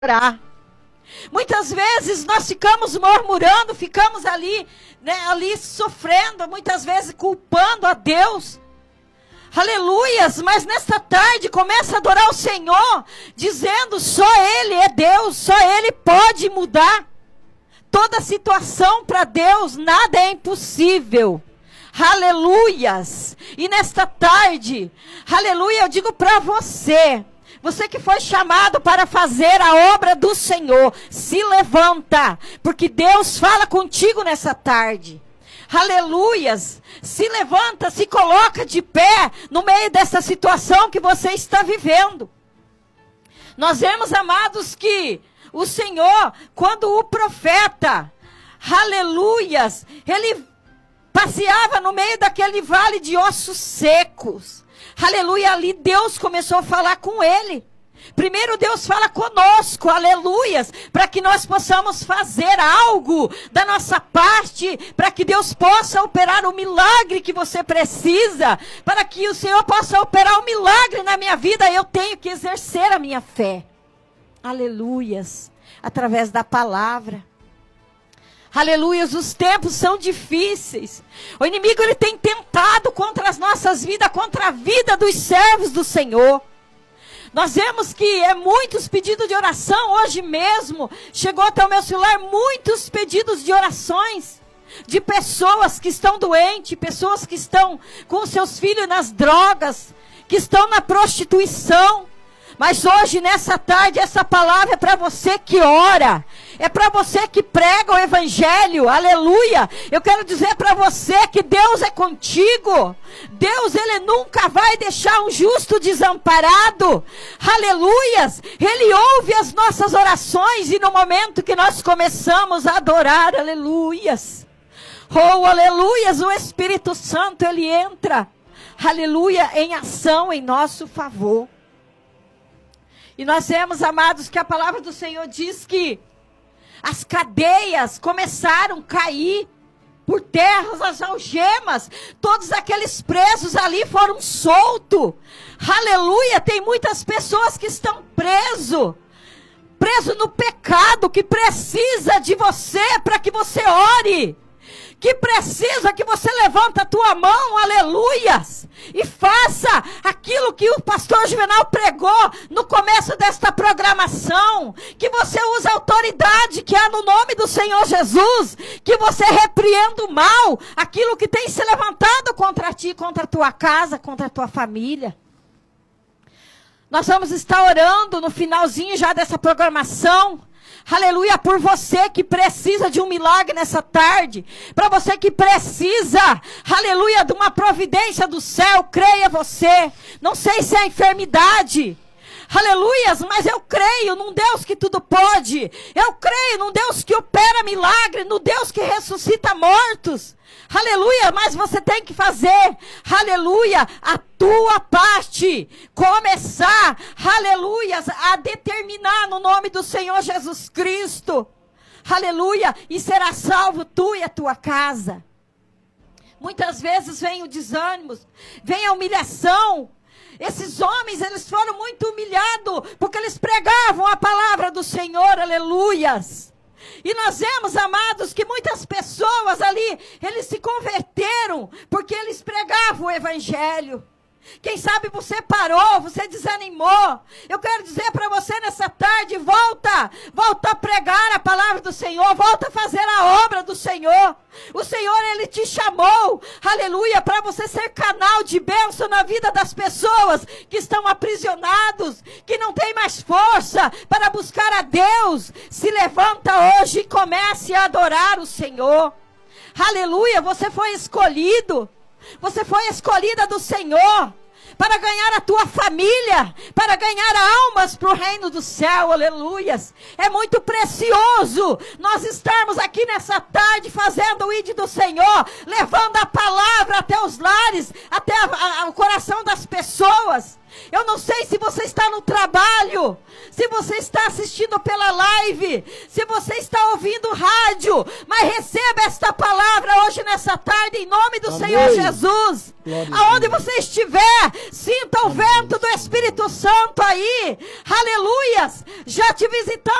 orar. Muitas vezes nós ficamos murmurando, ficamos ali, ali sofrendo, muitas vezes culpando a Deus. Aleluias, mas nesta tarde começa a adorar o Senhor, dizendo só Ele é Deus, só Ele pode mudar toda a situação para Deus, nada é impossível. Aleluias, e nesta tarde, aleluia, eu digo para você que foi chamado para fazer a obra do Senhor, se levanta, porque Deus fala contigo nessa tarde. Aleluias, se levanta, se coloca de pé no meio dessa situação que você está vivendo. Nós vemos, amados, que o Senhor, quando o profeta, aleluias, ele passeava no meio daquele vale de ossos secos. Aleluia, ali Deus começou a falar com ele. Primeiro Deus fala conosco, aleluias, para que nós possamos fazer algo da nossa parte, para que Deus possa operar o milagre que você precisa, para que o Senhor possa operar o milagre na minha vida, eu tenho que exercer a minha fé. Aleluias, através da palavra. Aleluias, os tempos são difíceis. O inimigo ele tem tentado contra as nossas vidas, contra a vida dos servos do Senhor. Nós vemos que muitos pedidos de oração hoje mesmo. Chegou até o meu celular muitos pedidos de orações. De pessoas que estão doentes, pessoas que estão com seus filhos nas drogas, que estão na prostituição. Mas hoje, nessa tarde, essa palavra é para você que ora. É para você que prega o evangelho. Aleluia. Eu quero dizer para você que Deus é contigo. Deus, Ele nunca vai deixar um justo desamparado. Aleluias. Ele ouve as nossas orações. E no momento que nós começamos a adorar, aleluias. Oh, aleluias. O Espírito Santo, Ele entra. Aleluia. Em ação em nosso favor. E nós vemos, amados, que a palavra do Senhor diz que as cadeias começaram a cair por terra, as algemas, todos aqueles presos ali foram soltos. Aleluia, tem muitas pessoas que estão preso no pecado, que precisa de você para que você ore. Que precisa que você levante a tua mão, aleluias, e faça aquilo que o pastor Juvenal pregou no começo desta programação, que você use a autoridade que há no nome do Senhor Jesus, que você repreenda o mal, aquilo que tem se levantado contra ti, contra a tua casa, contra a tua família. Nós vamos estar orando no finalzinho já dessa programação. Aleluia, por você que precisa de um milagre nessa tarde, para você que precisa, aleluia, de uma providência do céu, creia você, não sei se é enfermidade, aleluias, mas eu creio num Deus que tudo pode, eu creio num Deus que opera milagre, no Deus que ressuscita mortos, aleluia, mas você tem que fazer, aleluia, a tua parte, começar, aleluia, a determinar no nome do Senhor Jesus Cristo, aleluia, e será salvo tu e a tua casa. Muitas vezes vem o desânimo, vem a humilhação. Esses homens, eles foram muito humilhados, porque eles pregavam a palavra do Senhor, aleluias. E nós vemos, amados, que muitas pessoas ali, eles se converteram, porque eles pregavam o evangelho. Quem sabe você parou, você desanimou. Eu quero dizer para você nessa tarde, volta a pregar a palavra do Senhor, volta a fazer a obra do Senhor. O Senhor, Ele te chamou, aleluia, para você ser canal de bênção na vida das pessoas que estão aprisionados, que não tem mais força para buscar a Deus. Se levanta hoje e comece a adorar o Senhor. Aleluia, você foi escolhido. Você foi escolhida do Senhor para ganhar a tua família, para ganhar almas para o reino do céu, aleluias. É muito precioso nós estarmos aqui nessa tarde fazendo o ID do Senhor, levando a palavra até os lares, até o coração das pessoas. Eu não sei se você está no trabalho, se você está assistindo pela live, se você está ouvindo rádio, mas receba esta palavra hoje nessa tarde, em nome do Amém. Senhor Jesus. Glória Aonde a Deus. você estiver, sinta o vento do Espírito Santo aí. Aleluias. Já te visitamos.